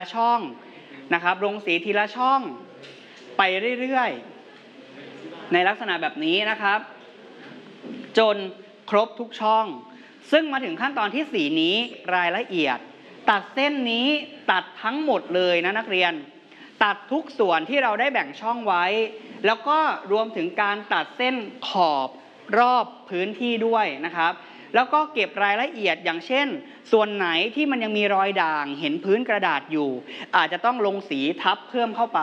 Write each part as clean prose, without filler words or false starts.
ช่องนะครับลงสีทีละช่องไปเรื่อยๆในลักษณะแบบนี้นะครับจนครบทุกช่องซึ่งมาถึงขั้นตอนที่สีนี้รายละเอียดตัดเส้นนี้ตัดทั้งหมดเลยนะนักเรียนตัดทุกส่วนที่เราได้แบ่งช่องไว้แล้วก็รวมถึงการตัดเส้นขอบรอบพื้นที่ด้วยนะครับแล้วก็เก็บรายละเอียดอย่างเช่นส่วนไหนที่มันยังมีรอยด่างเห็นพื้นกระดาษอยู่อาจจะต้องลงสีทับเพิ่มเข้าไป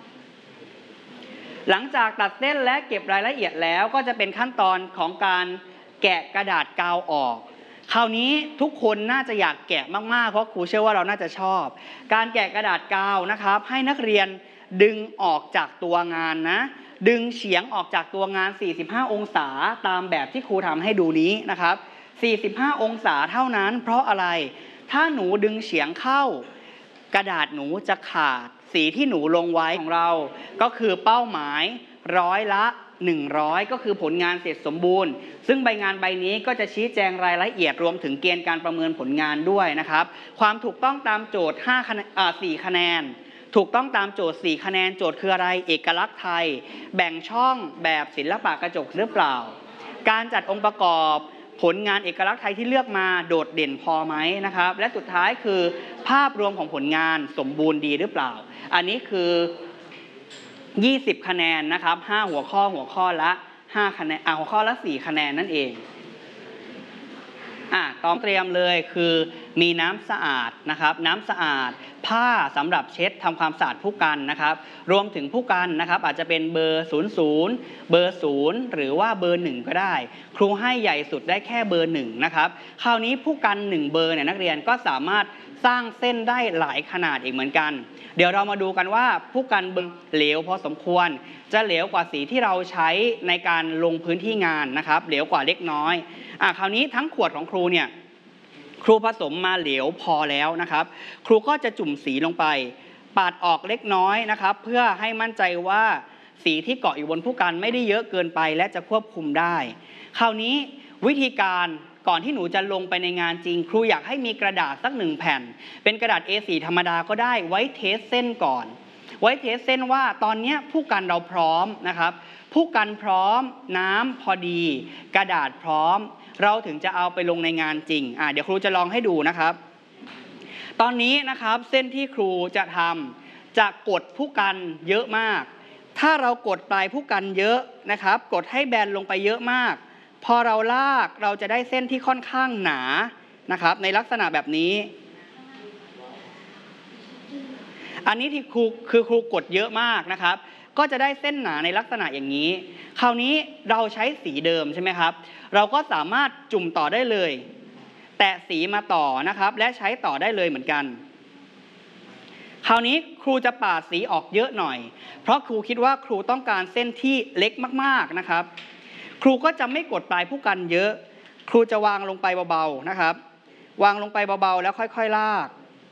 หลังจากตัดเส้นและเก็บรายละเอียดแล้วก็จะเป็นขั้นตอนของการแกะกระดาษกาวออกคราวนี้ทุกคนน่าจะอยากแกะมากๆเพราะครูเชื่อว่าเราน่าจะชอบการแกะกระดาษกาวนะครับให้นักเรียนดึงออกจากตัวงานนะดึงเฉียงออกจากตัวงาน45องศาตามแบบที่ครูทำให้ดูนี้นะครับ45องศาเท่านั้นเพราะอะไรถ้าหนูดึงเฉียงเข้ากระดาษหนูจะขาดสีที่หนูลงไว้ของเราก็คือเป้าหมาย100 ก็คือผลงานเสร็จสมบูรณ์ซึ่งใบงานใบนี้ก็จะชี้แจงรายละเอียดรวมถึงเกณฑ์การประเมินผลงานด้วยนะครับความถูกต้องตามโจทย์4คะแนนถูกต้องตามโจทย์4คะแนนโจทย์คืออะไรเอกลักษณ์ไทยแบ่งช่องแบบศิลปะกระจกหรือเปล่าการจัดองค์ประกอบผลงานเอกลักษณ์ไทยที่เลือกมาโดดเด่นพอไหมนะครับและสุดท้ายคือภาพรวมของผลงานสมบูรณ์ดีหรือเปล่าอันนี้คือ20คะแนนนะครับ5หัวข้อละ5คะแนนหัวข้อละ4คะแนนนั่นเองต้องเตรียมเลยคือมีน้ำสะอาดนะครับน้ำสะอาดผ้าสำหรับเช็ดทำความสะอาดผู้กันนะครับรวมถึงผู้กันนะครับอาจจะเป็นเบอร์00เบอร์0หรือว่าเบอร์1ก็ได้ครูให้ใหญ่สุดได้แค่เบอร์1นะครับคราวนี้ผู้กัน1เบอร์เนี่ยนักเรียนก็สามารถสร้างเส้นได้หลายขนาดอีกเหมือนกันเดี๋ยวเรามาดูกันว่าผู้กันเบอร์เหลวพอสมควรจะเหลวกว่าสีที่เราใช้ในการลงพื้นที่งานนะครับเหลวกว่าเล็กน้อยคราวนี้ทั้งขวดของครูเนี่ยครูผสมมาเหลวพอแล้วนะครับครูก็จะจุ่มสีลงไปปาดออกเล็กน้อยนะครับเพื่อให้มั่นใจว่าสีที่เกาะอยู่บนผู้กันไม่ได้เยอะเกินไปและจะควบคุมได้คราวนี้วิธีการก่อนที่หนูจะลงไปในงานจริงครูอยากให้มีกระดาษสัก1แผ่นเป็นกระดาษ A4 ธรรมดาก็ได้ไว้เทสเส้นก่อนไว้เทสเส้นว่าตอนนี้ผู้กันเราพร้อมนะครับผู้กันพร้อมน้ำพอดีกระดาษพร้อมเราถึงจะเอาไปลงในงานจริงเดี๋ยวครูจะลองให้ดูนะครับตอนนี้นะครับเส้นที่ครูจะทำจะกดผู้กันเยอะมากถ้าเรากดปลายผู้กันเยอะนะครับกดให้แบนลงไปเยอะมากพอเราลากเราจะได้เส้นที่ค่อนข้างหนานะครับในลักษณะแบบนี้อันนี้ที่ครูกดเยอะมากนะครับก็จะได้เส้นหนาในลักษณะอย่างนี้คราวนี้เราใช้สีเดิมใช่ไหมครับเราก็สามารถจุ่มต่อได้เลยแตะสีมาต่อนะครับและใช้ต่อได้เลยเหมือนกันคราวนี้ครูจะปาดสีออกเยอะหน่อยเพราะครูคิดว่าครูต้องการเส้นที่เล็กมากๆนะครับครูก็จะไม่กดปลายผู้กันเยอะครูจะวางลงไปเบาๆนะครับวางลงไปเบาๆแล้วค่อยๆลาก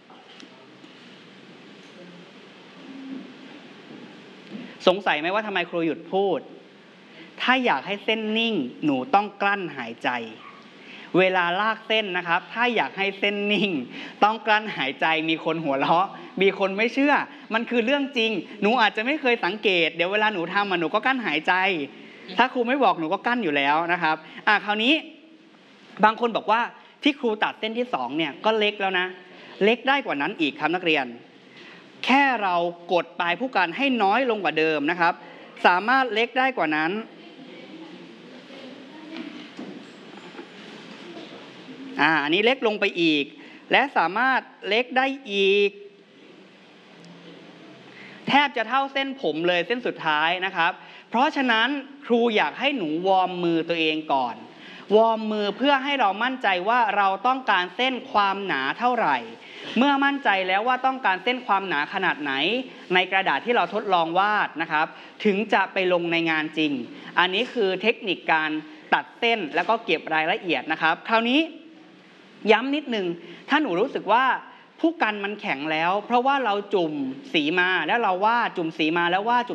สงสัยไหมว่าทำไมครูหยุดพูดถ้าอยากให้เส้นนิ่งหนูต้องกลั้นหายใจเวลาลากเส้นนะครับถ้าอยากให้เส้นนิ่งต้องกลั้นหายใจมีคนหัวเราะมีคนไม่เชื่อมันคือเรื่องจริงหนูอาจจะไม่เคยสังเกตเดี๋ยวเวลาหนูทำหนูก็กลั้นหายใจถ้าครูไม่บอกหนูก็กั้นอยู่แล้วนะครับคราวนี้บางคนบอกว่าที่ครูตัดเส้นที่2เนี่ยก็เล็กแล้วนะเล็กได้กว่านั้นอีกครับนักเรียนแค่เรากดปลายผู้กันให้น้อยลงกว่าเดิมนะครับสามารถเล็กได้กว่านั้นอันนี้เล็กลงไปอีกและสามารถเล็กได้อีกแทบจะเท่าเส้นผมเลยเส้นสุดท้ายนะครับเพราะฉะนั้นครูอยากให้หนูวอร์มมือตัวเองก่อนวอร์มมือเพื่อให้เรามั่นใจว่าเราต้องการเส้นความหนาเท่าไหร่เมื่อมั่นใจแล้วว่าต้องการเส้นความหนาขนาดไหนในกระดาษที่เราทดลองวาดนะครับถึงจะไปลงในงานจริงอันนี้คือเทคนิคการตัดเส้นแล้วก็เก็บรายละเอียดนะครับคราวนี้ย้ำนิดนึงถ้าหนูรู้สึกว่าผู้กันมันแข็งแล้วเพราะว่าเราจุ่มสีมาแล้วเราวาดจุ่มสีมาแล้ววาดจุ่ม